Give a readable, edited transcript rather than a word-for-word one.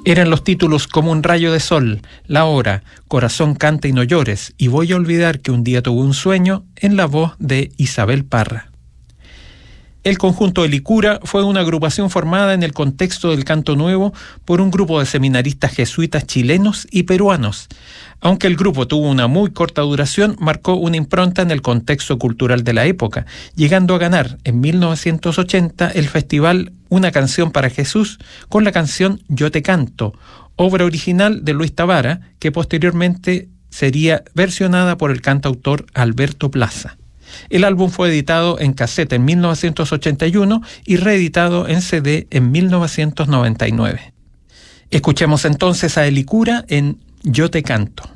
Eran los títulos Como un rayo de sol, La hora, Corazón canta y no llores, y Voy a olvidar que un día tuve un sueño, en la voz de Isabel Parra. El conjunto Helicura fue una agrupación formada en el contexto del canto nuevo por un grupo de seminaristas jesuitas chilenos y peruanos. Aunque el grupo tuvo una muy corta duración, marcó una impronta en el contexto cultural de la época, llegando a ganar en 1980 el festival Una canción para Jesús con la canción Yo te canto, obra original de Luis Tavara, que posteriormente sería versionada por el cantautor Alberto Plaza. El álbum fue editado en casete en 1981 y reeditado en CD en 1999. Escuchemos entonces a Helicura en Yo te canto.